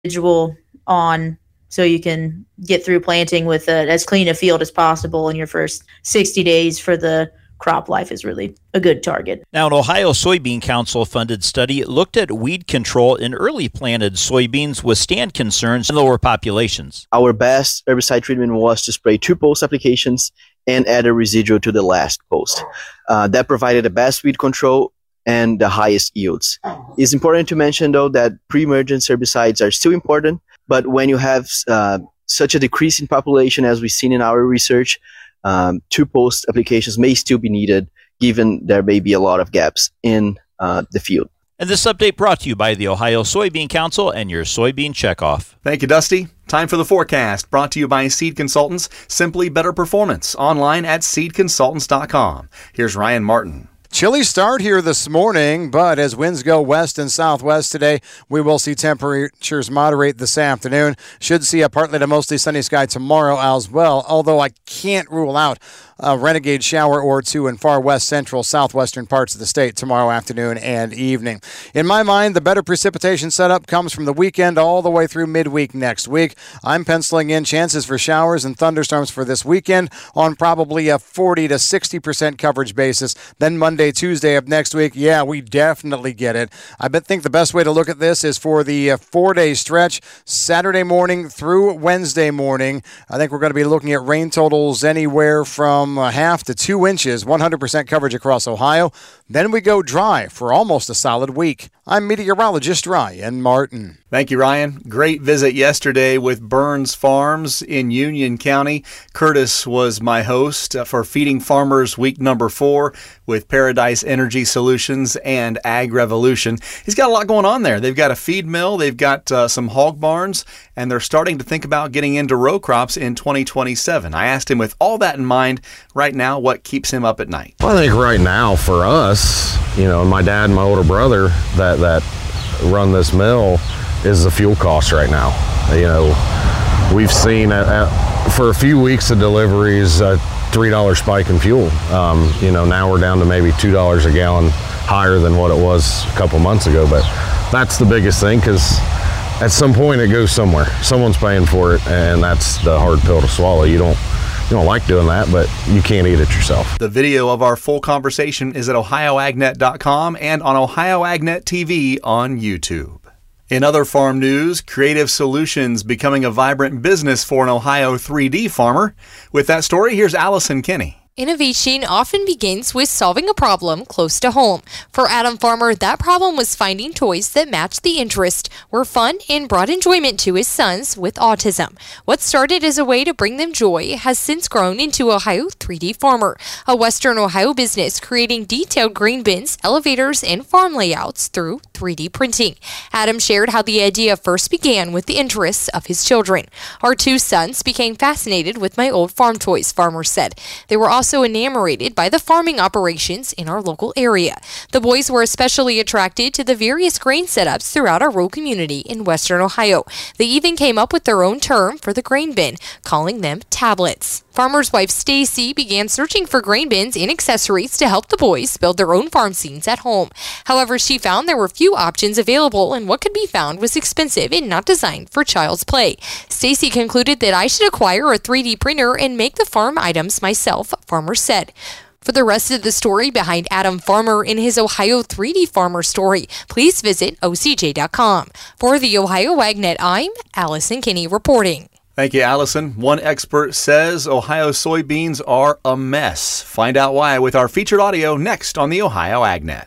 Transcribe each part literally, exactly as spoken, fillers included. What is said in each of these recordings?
residual on so you can get through planting with a, as clean a field as possible in your first sixty days for the crop life is really a good target. Now, an Ohio Soybean Council-funded study looked at weed control in early planted soybeans withstand concerns in lower populations. Our best herbicide treatment was to spray two post applications and add a residual to the last post. Uh, that provided the best weed control and the highest yields. It's important to mention, though, that pre-emergence herbicides are still important, but when you have uh, such a decrease in population as we've seen in our research, um, two post applications may still be needed, given there may be a lot of gaps in uh, the field. And this update brought to you by the Ohio Soybean Council and your Soybean Checkoff. Thank you, Dusty. Time for the forecast, brought to you by Seed Consultants, simply better performance, online at seed consultants dot com. Here's Ryan Martin. Chilly start here this morning, but as winds go west and southwest today, we will see temperatures moderate this afternoon. Should see a partly to mostly sunny sky tomorrow as well, although I can't rule out a renegade shower or two in far west, central, southwestern parts of the state tomorrow afternoon and evening. In my mind, the better precipitation setup comes from the weekend all the way through midweek next week. I'm penciling in chances for showers and thunderstorms for this weekend on probably a forty to sixty percent coverage basis. Then Monday, Tuesday of next week, yeah, we definitely get it. I think the best way to look at this is for the four-day stretch, Saturday morning through Wednesday morning. I think we're going to be looking at rain totals anywhere from a half to two inches, one hundred percent coverage across Ohio. Then we go dry for almost a solid week. I'm meteorologist Ryan Martin. Thank you, Ryan. Great visit yesterday with Burns Farms in Union County. Curtis was my host for Feeding Farmers week number four with Paradise Energy Solutions and Ag Revolution. He's got a lot going on there. They've got a feed mill, they've got uh, some hog barns, and they're starting to think about getting into row crops in twenty twenty-seven. I asked him, with all that in mind, right now, what keeps him up at night? Well, I think right now for us, you know, my dad and my older brother that, that run this mill, is the fuel cost right now. You know, we've seen at, at, for a few weeks of deliveries a three dollar spike in fuel. Um, you know, now we're down to maybe two dollars a gallon higher than what it was a couple months ago. But that's the biggest thing, because at some point it goes somewhere. Someone's paying for it, and that's the hard pill to swallow. You don't You don't like doing that, but you can't eat it yourself. The video of our full conversation is at ohio ag net dot com and on Ohio AgNet T V on YouTube. In other farm news, Creative Solutions becoming a vibrant business for an Ohio three D farmer. With that story, here's Allison Kinney. Innovation often begins with solving a problem close to home. For Adam Farmer, that problem was finding toys that matched the interest, were fun, and brought enjoyment to his sons with autism. What started as a way to bring them joy has since grown into Ohio three D Farmer, a Western Ohio business creating detailed grain bins, elevators, and farm layouts through three D printing. Adam shared how the idea first began with the interests of his children. Our two sons became fascinated with my old farm toys, Farmer said. They were also also enamored by the farming operations in our local area. The boys were especially attracted to the various grain setups throughout our rural community in Western Ohio. They even came up with their own term for the grain bin, calling them tablets. Farmer's wife Stacy began searching for grain bins and accessories to help the boys build their own farm scenes at home. However, she found there were few options available, and what could be found was expensive and not designed for child's play. Stacy concluded that I should acquire a three D printer and make the farm items myself, Farmer said. For the rest of the story behind Adam Farmer and his Ohio three D Farmer story, please visit O C J dot com. For the Ohio AgNet, I'm Allison Kinney reporting. Thank you, Allison. One expert says Ohio soybeans are a mess. Find out why with our featured audio next on the Ohio AgNet.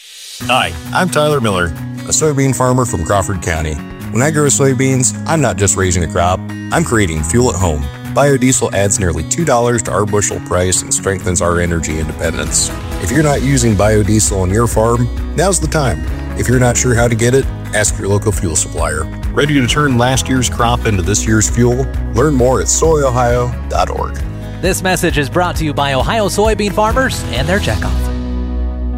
Hi, I'm Tyler Miller, a soybean farmer from Crawford County. When I grow soybeans, I'm not just raising a crop, I'm creating fuel at home. Biodiesel adds nearly two dollars to our bushel price and strengthens our energy independence. If you're not using biodiesel on your farm, now's the time. If you're not sure how to get it, ask your local fuel supplier. Ready to turn last year's crop into this year's fuel? Learn more at soy ohio dot org. This message is brought to you by Ohio soybean farmers and their checkoff.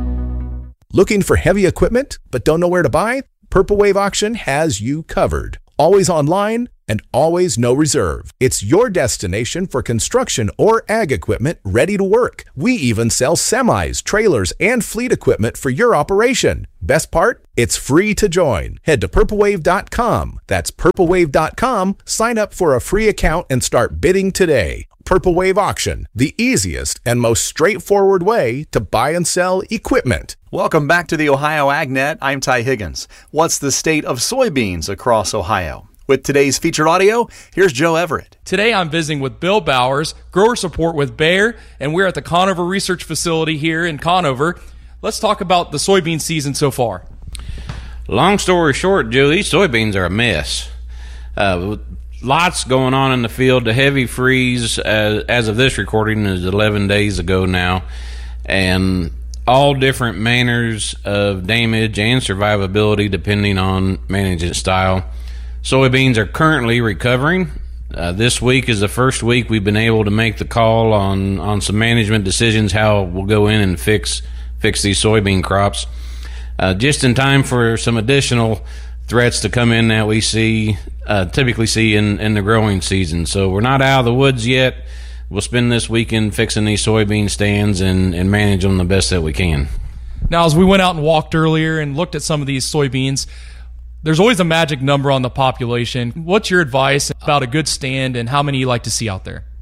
Looking for heavy equipment but don't know where to buy? Purple Wave Auction has you covered. always online, and always no reserve. It's your destination for construction or ag equipment ready to work. We even sell semis, trailers, and fleet equipment for your operation. Best part? It's free to join. Head to purple wave dot com. That's purple wave dot com. Sign up for a free account and start bidding today. Purple Wave Auction, the easiest and most straightforward way to buy and sell equipment. Welcome back to the Ohio AgNet. I'm Ty Higgins. What's the state of soybeans across Ohio? With today's featured audio, here's Joe Everett. Today I'm visiting with Bill Bowers, grower support with Bayer, and we're at the Conover Research Facility here in Conover. Let's talk about the soybean season so far. Long story short, Joe, these soybeans are a mess. Uh, lots going on in the field. The heavy freeze, uh, as of this recording, is eleven days ago now, and all different manners of damage and survivability depending on management style. Soybeans are currently recovering. Uh, this week is the first week we've been able to make the call on, on some management decisions, how we'll go in and fix fix these soybean crops. Uh, just in time for some additional threats to come in that we see uh, typically see in, in the growing season. So we're not out of the woods yet. We'll spend this weekend fixing these soybean stands and, and manage them the best that we can. Now, as we went out and walked earlier and looked at some of these soybeans, there's always a magic number on the population. What's your advice about a good stand and how many you like to see out there?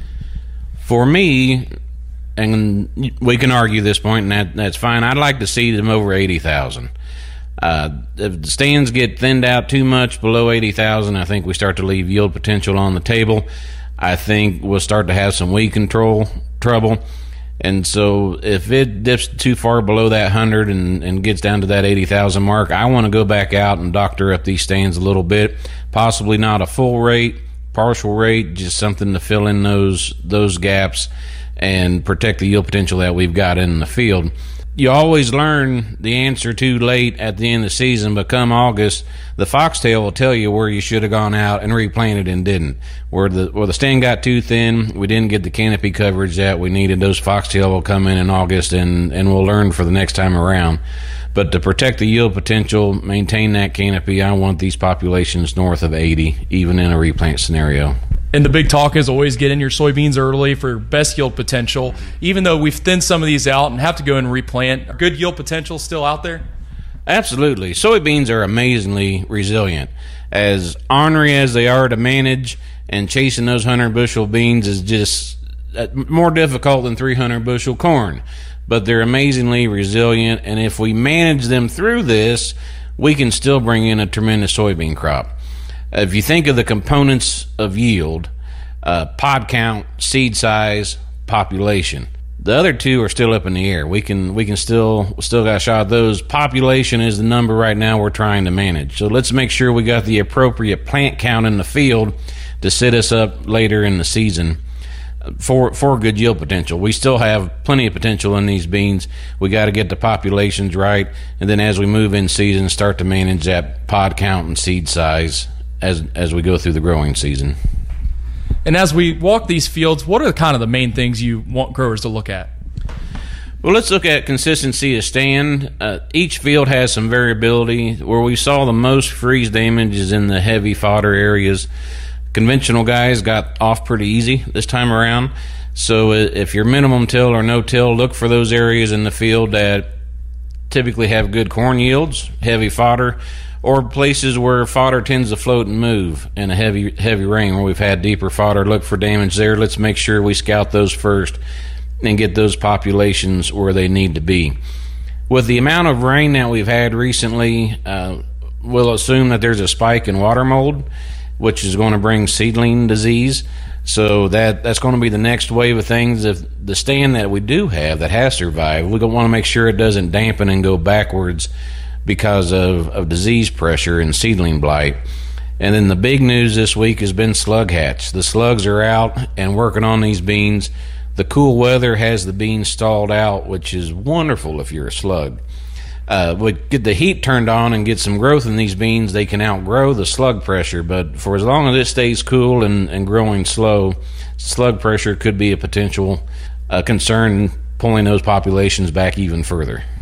For me, and we can argue this point, and that, that's fine, I'd like to see them over eighty thousand. Uh, if the stands get thinned out too much below eighty thousand, I think we start to leave yield potential on the table. I think we'll start to have some weed control trouble. And so if it dips too far below that one hundred and, and gets down to that eighty thousand mark, I want to go back out and doctor up these stands a little bit. Possibly not a full rate, partial rate, just something to fill in those those gaps and protect the yield potential that we've got in the field. You always learn the answer too late at the end of the season, but come August, the foxtail will tell you where you should have gone out and replanted and didn't. Where the where the stand got too thin, we didn't get the canopy coverage that we needed. Those foxtail will come in in August, and, and we'll learn for the next time around. But to protect the yield potential, maintain that canopy, I want these populations north of eighty, even in a replant scenario. And the big talk is always get in your soybeans early for best yield potential. Even though we've thinned some of these out and have to go and replant, good yield potential still out there? Absolutely. Soybeans are amazingly resilient. As ornery as they are to manage, and chasing those one hundred bushel beans is just more difficult than three hundred bushel corn. But they're amazingly resilient, and if we manage them through this, we can still bring in a tremendous soybean crop. If you think of the components of yield, uh, pod count, seed size, population, the other two are still up in the air. We can we can still still got a shot at those. Population is the number right now we're trying to manage. So let's make sure we got the appropriate plant count in the field to set us up later in the season for for good yield potential. We still have plenty of potential in these beans. We got to get the populations right, and then as we move in season, start to manage that pod count and seed size as as we go through the growing season. And as we walk these fields, what are kind of the main things you want growers to look at? Well, let's look at consistency of stand. Uh, each field has some variability. Where we saw the most freeze damage is in the heavy fodder areas. Conventional guys got off pretty easy this time around. So if you're minimum till or no till, look for those areas in the field that typically have good corn yields, heavy fodder, or places where fodder tends to float and move in a heavy heavy rain where we've had deeper fodder. Look for damage there. Let's make sure we scout those first and get those populations where they need to be. With the amount of rain that we've had recently, uh, we'll assume that there's a spike in water mold, which is going to bring seedling disease. So that that's going to be the next wave of things. If the stand that we do have that has survived, we want to make sure it doesn't dampen and go backwards because of, of disease pressure and seedling blight. And then the big news this week has been slug hatch. The slugs are out and working on these beans. The cool weather has the beans stalled out, which is wonderful if you're a slug. Uh, we get the heat turned on and get some growth in these beans, they can outgrow the slug pressure. But for as long as it stays cool and, and growing slow, slug pressure could be a potential uh, concern, pulling those populations back even further.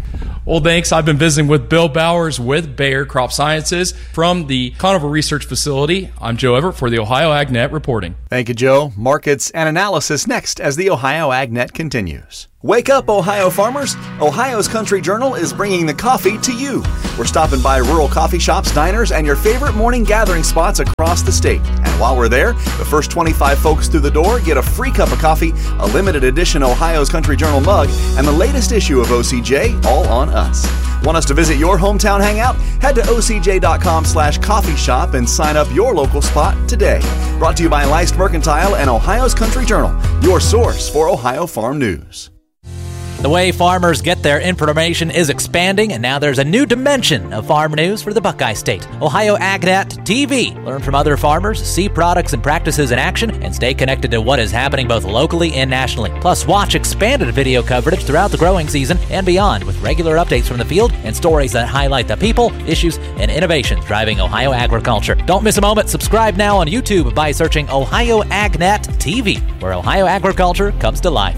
Well, thanks. I've been visiting with Bill Bowers with Bayer Crop Sciences from the Conover Research Facility. I'm Joe Everett for the Ohio AgNet reporting. Thank you, Joe. Markets and analysis next as the Ohio AgNet continues. Wake up, Ohio farmers! Ohio's Country Journal is bringing the coffee to you. We're stopping by rural coffee shops, diners, and your favorite morning gathering spots across the state. And while we're there, the first twenty-five folks through the door get a free cup of coffee, a limited edition Ohio's Country Journal mug, and the latest issue of O C J, all on us. Want us to visit your hometown hangout? Head to ocj.com slash coffee shop and sign up your local spot today. Brought to you by Leist Mercantile and Ohio's Country Journal, your source for Ohio farm news. The way farmers get their information is expanding, and now there's a new dimension of farm news for the Buckeye State. Ohio AgNet T V. Learn from other farmers, see products and practices in action, and stay connected to what is happening both locally and nationally. Plus, watch expanded video coverage throughout the growing season and beyond with regular updates from the field and stories that highlight the people, issues, and innovations driving Ohio agriculture. Don't miss a moment. Subscribe now on YouTube by searching Ohio AgNet T V, where Ohio agriculture comes to life.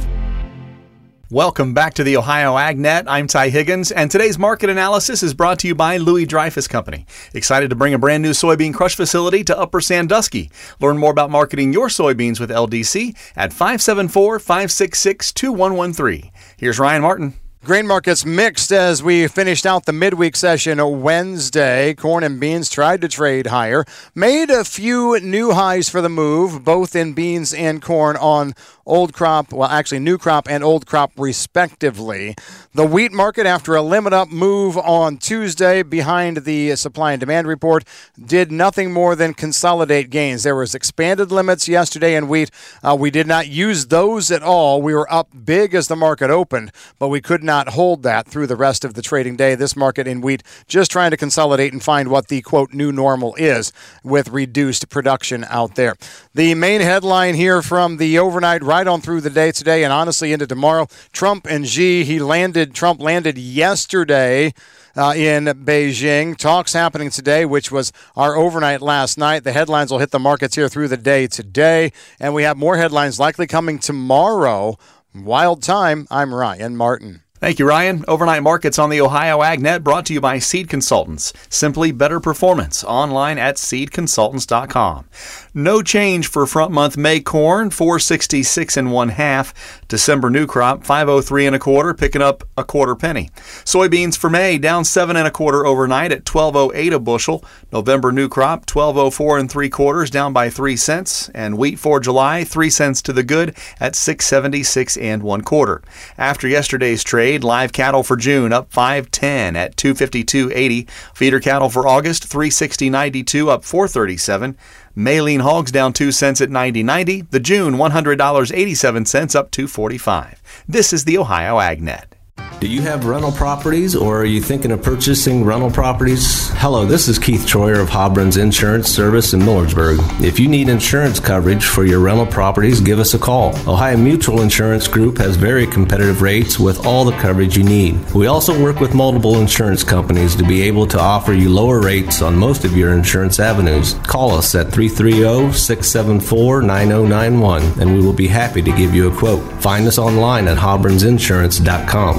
Welcome back to the Ohio AgNet. I'm Ty Higgins, and today's market analysis is brought to you by Louis Dreyfus Company. Excited to bring a brand new soybean crush facility to Upper Sandusky. Learn more about marketing your soybeans with L D C at five seven four, five six six, two one one three. Here's Ryan Martin. Grain markets mixed as we finished out the midweek session Wednesday. Corn and beans tried to trade higher. Made a few new highs for the move, both in beans and corn on old crop, well, actually new crop and old crop respectively. The wheat market, after a limit up move on Tuesday behind the supply and demand report, did nothing more than consolidate gains. There was expanded limits yesterday in wheat. Uh, we did not use those at all. We were up big as the market opened, but we could not hold that through the rest of the trading day. This market in wheat just trying to consolidate and find what the, quote, new normal is with reduced production out there. The main headline here from the overnight right on through the day today and honestly into tomorrow, Trump and Xi, he landed, Trump landed yesterday uh, in Beijing. Talks happening today, which was our overnight last night. The headlines will hit the markets here through the day today, and we have more headlines likely coming tomorrow. Wild time. I'm Ryan Martin. Thank you, Ryan. Overnight markets on the Ohio AgNet brought to you by Seed Consultants. Simply better performance. Online at seed consultants dot com. No change for front month May corn, four sixty-six and one half. December new crop, five oh three and a quarter, picking up a quarter penny. Soybeans for May down seven and a quarter overnight at twelve oh eight a bushel. November new crop, twelve oh four and three quarters, down by three cents. And wheat for July, three cents to the good at six seventy-six and one quarter. After yesterday's trade, live cattle for June up five ten at two fifty-two eighty. Feeder cattle for August three sixty ninety-two up four thirty-seven. May lean hogs down two cents at ninety ninety. The June one hundred dollars and eighty-seven cents up two forty-five. This is the Ohio AgNet. Do you have rental properties, or are you thinking of purchasing rental properties? Hello, this is Keith Troyer of Hobron's Insurance Service in Millersburg. If you need insurance coverage for your rental properties, give us a call. Ohio Mutual Insurance Group has very competitive rates with all the coverage you need. We also work with multiple insurance companies to be able to offer you lower rates on most of your insurance avenues. Call us at three three zero, six seven four, nine zero nine one and we will be happy to give you a quote. Find us online at hobrons insurance dot com.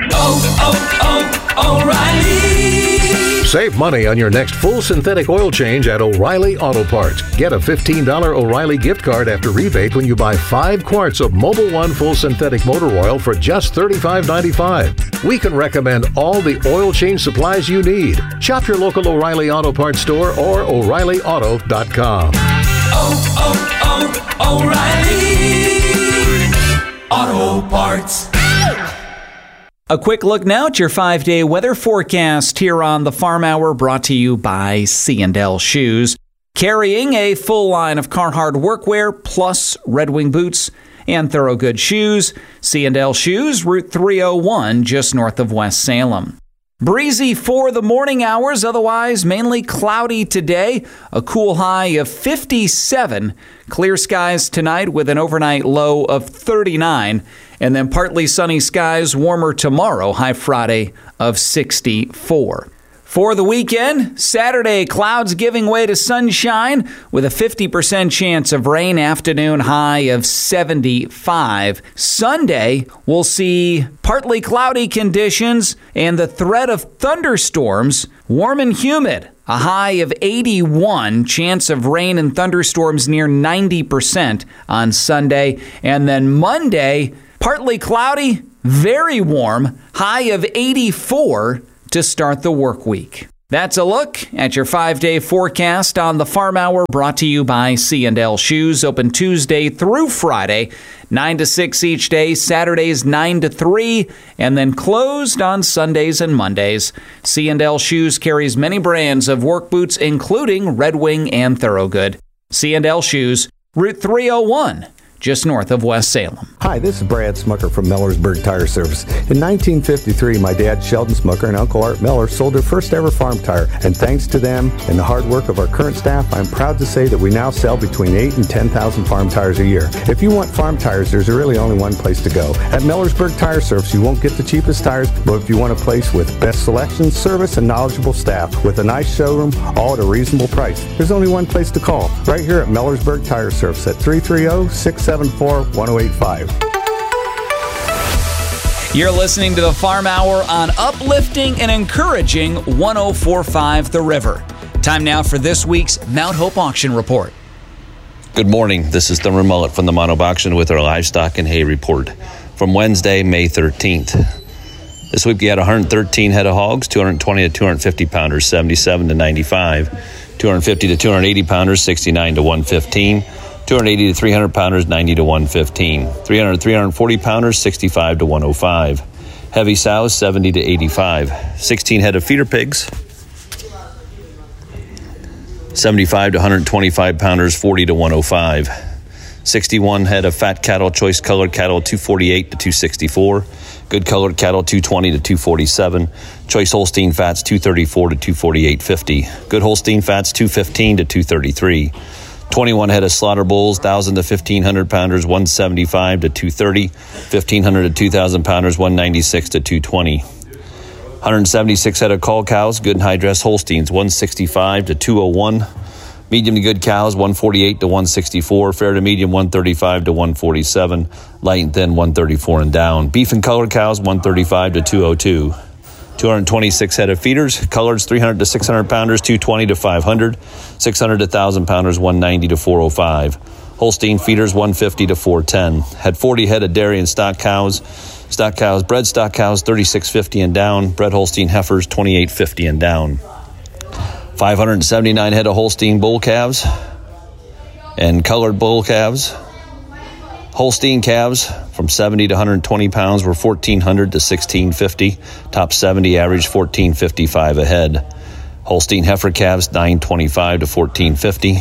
Oh, oh, oh, O'Reilly! Save money on your next full synthetic oil change at O'Reilly Auto Parts. Get a fifteen dollars O'Reilly gift card after rebate when you buy five quarts of Mobil One full synthetic motor oil for just thirty-five ninety-five. We can recommend all the oil change supplies you need. Shop your local O'Reilly Auto Parts store or O'Reilly Auto dot com. Oh, oh, oh, O'Reilly Auto Parts. A quick look now at your five-day weather forecast here on the Farm Hour, brought to you by C and L Shoes. Carrying a full line of Carhartt workwear plus Red Wing boots and Thorogood shoes. C and L Shoes, Route three oh one, just north of West Salem. Breezy for the morning hours, otherwise mainly cloudy today. A cool high of fifty-seven. Clear skies tonight with an overnight low of thirty-nine. And then partly sunny skies, warmer tomorrow, high Friday of sixty-four. For the weekend, Saturday, clouds giving way to sunshine with a fifty percent chance of rain, afternoon high of seventy-five. Sunday, we'll see partly cloudy conditions and the threat of thunderstorms, warm and humid. A high of eighty-one, chance of rain and thunderstorms near ninety percent on Sunday. And then Monday, partly cloudy, very warm, high of eighty-four to start the work week. That's a look at your five-day forecast on the Farm Hour, brought to you by C and L Shoes, open Tuesday through Friday, nine to six each day, Saturdays nine to three, and then closed on Sundays and Mondays. C and L Shoes carries many brands of work boots, including Red Wing and Thorogood. C and L Shoes, Route three oh one, just north of West Salem. Hi, this is Brad Smucker from Millersburg Tire Service. In nineteen fifty-three, my dad, Sheldon Smucker, and Uncle Art Miller sold their first ever farm tire. And thanks to them and the hard work of our current staff, I'm proud to say that we now sell between eight and ten thousand farm tires a year. If you want farm tires, there's really only one place to go. At Millersburg Tire Service, you won't get the cheapest tires, but if you want a place with best selection, service, and knowledgeable staff with a nice showroom, all at a reasonable price, there's only one place to call. Right here at Millersburg Tire Service at three three zero, six seven four, one zero eight five. You're listening to the Farm Hour on uplifting and encouraging one oh four point five The River. Time now for this week's Mount Hope Auction Report. Good morning. This is Thurman Mullet from the Mount Hope Auction with our livestock and hay report from Wednesday, May thirteenth. This week we had one hundred thirteen head of hogs, two hundred twenty to two hundred fifty pounders, seventy-seven to ninety-five, two hundred fifty to two hundred eighty pounders, sixty-nine to one fifteen, two hundred eighty to three hundred pounders, ninety to one fifteen, three hundred to three hundred forty pounders, sixty-five to one oh five, heavy sows, seventy to eighty-five, sixteen head of feeder pigs, seventy-five to one hundred twenty-five pounders, forty to one oh five, sixty-one head of fat cattle, choice colored cattle, two forty-eight to two sixty-four, good colored cattle, two twenty to two forty-seven, choice Holstein fats, two thirty-four to two forty-eight fifty, good Holstein fats, two fifteen to two thirty-three, twenty-one head of slaughter bulls, one thousand to fifteen hundred pounders, one seventy-five to two thirty, fifteen hundred to two thousand pounders, one ninety-six to two twenty, one hundred seventy-six head of cull cows, good and high dress Holsteins, one sixty-five to two oh one, medium to good cows, one forty-eight to one sixty-four, fair to medium, one thirty-five to one forty-seven, light and thin, one thirty-four and down, beef and colored cows, one thirty-five to two oh two, two hundred twenty-six head of feeders, coloreds, three hundred to six hundred pounders, two twenty to five hundred, six hundred to one thousand pounders, one ninety to four oh five, Holstein feeders, one fifty to four ten, had forty head of dairy and stock cows, stock cows, bred stock cows, thirty-six fifty and down, bred Holstein heifers, twenty-eight fifty and down, five hundred seventy-nine head of Holstein bull calves and colored bull calves. Holstein calves from seventy to one hundred twenty pounds were fourteen hundred to sixteen fifty. Top seventy averaged fourteen fifty-five a head. Holstein heifer calves nine twenty-five to fourteen fifty.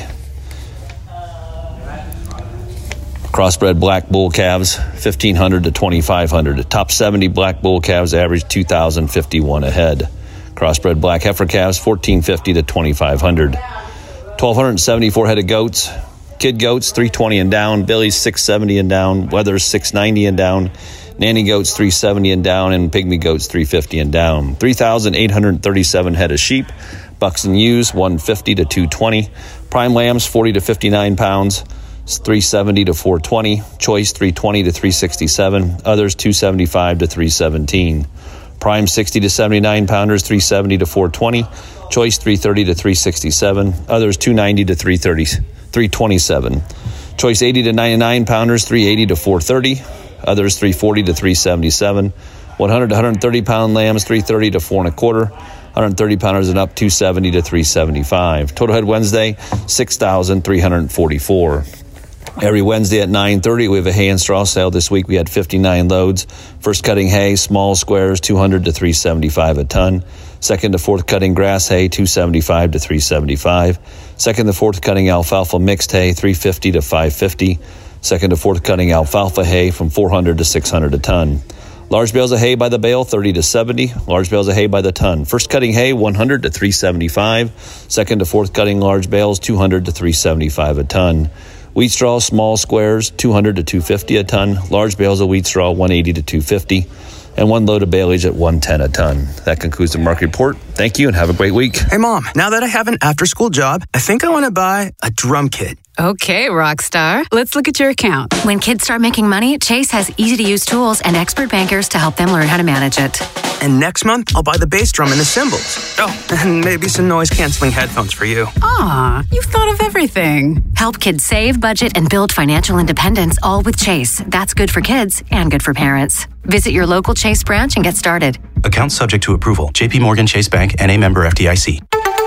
Crossbred black bull calves fifteen hundred to twenty-five hundred. Top seventy black bull calves averaged two thousand fifty-one a head. Crossbred black heifer calves fourteen fifty to twenty-five hundred. twelve seventy-four head of goats. Kid goats three twenty and down, billies six seventy and down, wethers six ninety and down, nanny goats three seventy and down, and pygmy goats three fifty and down. three thousand eight hundred thirty-seven head of sheep, bucks and ewes one fifty to two twenty, prime lambs forty to fifty-nine pounds, three seventy to four twenty, choice three twenty to three sixty-seven, others two seventy-five to three seventeen, prime sixty to seventy-nine pounders, three seventy to four twenty, choice three thirty to three sixty-seven, others two ninety to three thirty, three twenty-seven, choice eighty to ninety-nine pounders, three eighty to four thirty, others three forty to three seventy-seven, one hundred to one hundred thirty pound lambs, three thirty to four and a quarter, one hundred thirty pounders and up, two seventy to three seventy-five. Total head Wednesday, six thousand three hundred forty-four. Every Wednesday at nine thirty, we have a hay and straw sale. This week we had fifty-nine loads. First cutting hay, small squares, two hundred to three seventy-five a ton. Second to fourth cutting grass hay, two seventy-five to three seventy-five. Second to fourth cutting alfalfa mixed hay, three fifty to five fifty. Second to fourth cutting alfalfa hay from four hundred to six hundred a ton. Large bales of hay by the bale, thirty to seventy. Large bales of hay by the ton. First cutting hay, one hundred to three seventy-five. Second to fourth cutting large bales, two hundred to three seventy-five a ton. Wheat straw, small squares, two hundred to two fifty a ton. Large bales of wheat straw, one eighty to two fifty. and one load of baleage at one ten a ton. That concludes the market report. Thank you and have a great week. Hey, Mom, now that I have an after-school job, I think I want to buy a drum kit. Okay, Rockstar. Let's look at your account. When kids start making money, Chase has easy-to-use tools and expert bankers to help them learn how to manage it. And next month, I'll buy the bass drum and the cymbals. Oh, and maybe some noise-canceling headphones for you. Aw, you've thought of everything. Help kids save, budget, and build financial independence, all with Chase. That's good for kids and good for parents. Visit your local Chase branch and get started. Account subject to approval. J P Morgan Chase Bank, N A member F D I C.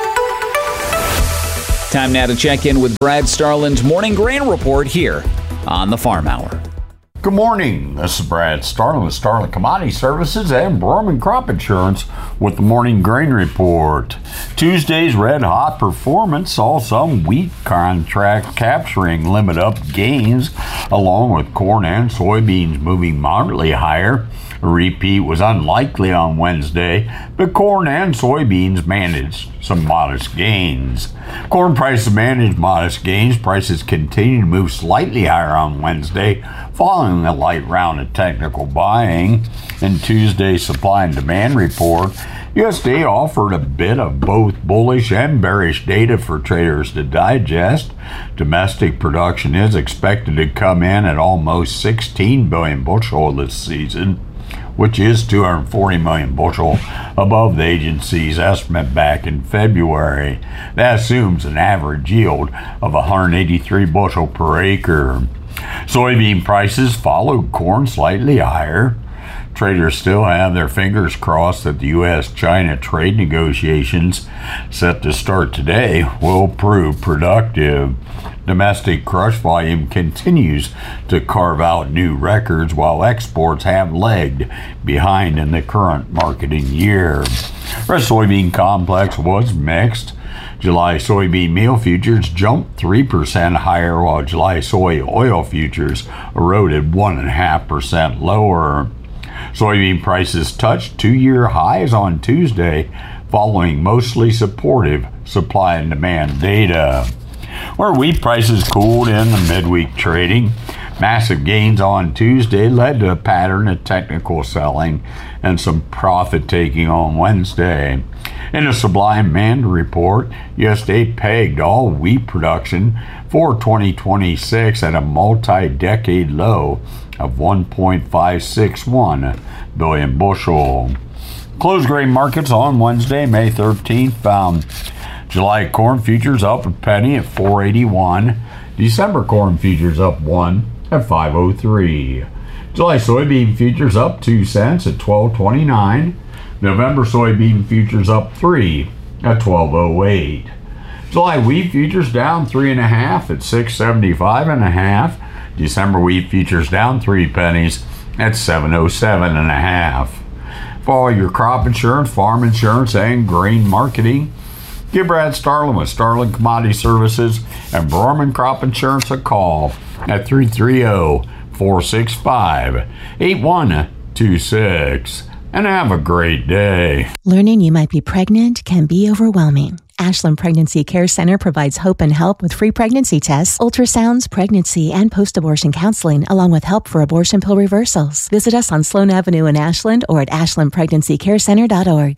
Time now to check in with Brad Starland's Morning Grain Report here on the Farm Hour. Good morning. This is Brad Starland with Starland Commodity Services and Borman Crop Insurance with the Morning Grain Report. Tuesday's red hot performance saw some wheat contracts capturing limit up gains, along with corn and soybeans moving moderately higher. A repeat was unlikely on Wednesday, but corn and soybeans managed some modest gains. Corn prices managed modest gains. Prices continued to move slightly higher on Wednesday, following a light round of technical buying. In Tuesday's supply and demand report, U S D A offered a bit of both bullish and bearish data for traders to digest. Domestic production is expected to come in at almost sixteen billion bushel this season, which is two hundred forty million bushel above the agency's estimate back in February. That assumes an average yield of one hundred eighty-three bushel per acre. Soybean prices followed corn slightly higher. Traders still have their fingers crossed that the U S China trade negotiations set to start today will prove productive. Domestic crush volume continues to carve out new records, while exports have lagged behind in the current marketing year. The soybean complex was mixed. July soybean meal futures jumped three percent higher, while July soy oil futures eroded one point five percent lower. Soybean prices touched two-year highs on Tuesday, following mostly supportive supply and demand data. Where wheat prices cooled in the midweek trading, massive gains on Tuesday led to a pattern of technical selling and some profit taking on Wednesday. In a supply and demand report, U S D A pegged all wheat production for twenty twenty-six at a multi-decade low of one point five six one billion bushel. Closed grain markets on Wednesday, May thirteenth, found July corn futures up a penny at four eighty-one. December corn futures up one at five oh three. July soybean futures up two cents at twelve twenty-nine. November soybean futures up three at twelve oh eight. July wheat futures down three and a half at six seventy-five and a half. December wheat futures down three pennies at seven oh seven and a half. For all your crop insurance, farm insurance, and grain marketing, give Brad Starland with Starland Commodity Services and Borman Crop Insurance a call at three three zero, four six five, eight one two six. And have a great day. Learning you might be pregnant can be overwhelming. Ashland Pregnancy Care Center provides hope and help with free pregnancy tests, ultrasounds, pregnancy, and post-abortion counseling, along with help for abortion pill reversals. Visit us on Sloan Avenue in Ashland or at ashland pregnancy care center dot org.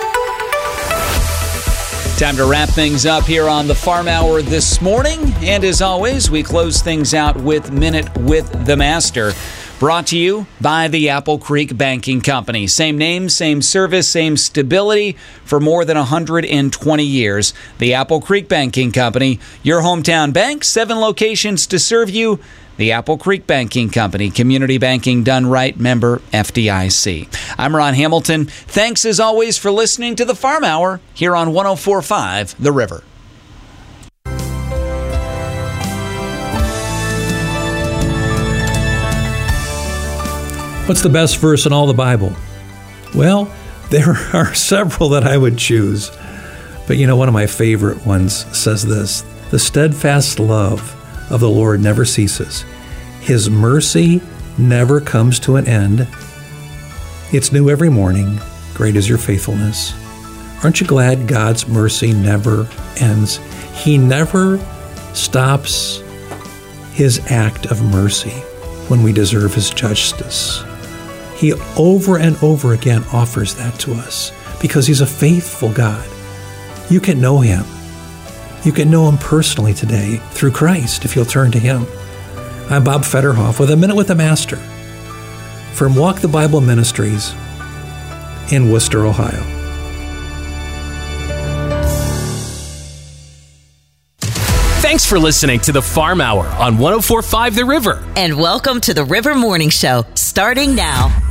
Time to wrap things up here on the Farm Hour this morning. And as always, we close things out with Minute with the Master. Brought to you by the Apple Creek Banking Company. Same name, same service, same stability for more than one hundred twenty years. The Apple Creek Banking Company, your hometown bank, seven locations to serve you. The Apple Creek Banking Company, community banking done right, member F D I C. I'm Ron Hamilton. Thanks as always for listening to the Farm Hour here on one oh four point five The River. What's the best verse in all the Bible? Well, there are several that I would choose. But you know, one of my favorite ones says this: the steadfast love of the Lord never ceases. His mercy never comes to an end. It's new every morning. Great is your faithfulness. Aren't you glad God's mercy never ends? He never stops his act of mercy when we deserve his justice. He over and over again offers that to us because He's a faithful God. You can know Him. You can know Him personally today through Christ if you'll turn to Him. I'm Bob Fetterhoff with A Minute with the Master from Walk the Bible Ministries in Worcester, Ohio. Thanks for listening to the Farm Hour on one oh four point five The River. And welcome to the River Morning Show, starting now.